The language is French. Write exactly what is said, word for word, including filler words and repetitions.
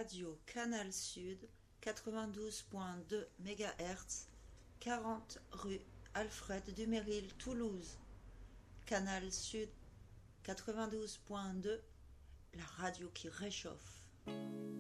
Radio Canal Sud, quatre-vingt-douze virgule deux mégahertz, quarante rue Alfred Dumézil, Toulouse. Canal Sud, quatre-vingt-douze virgule deux, la radio qui réchauffe.